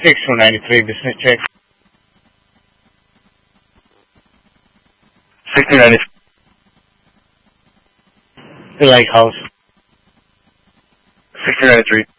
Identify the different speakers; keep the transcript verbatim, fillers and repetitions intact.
Speaker 1: six two nine three, business check.
Speaker 2: six two nine three.
Speaker 1: The Lighthouse.
Speaker 2: six two nine three.